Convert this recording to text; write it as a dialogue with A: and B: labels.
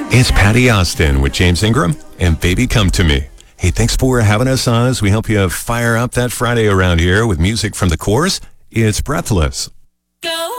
A: It's Patty Austin with James Ingram and Baby Come to Me. Hey, thanks for having us on as we help you fire up that Friday around here with music from The Corrs. It's Breathless.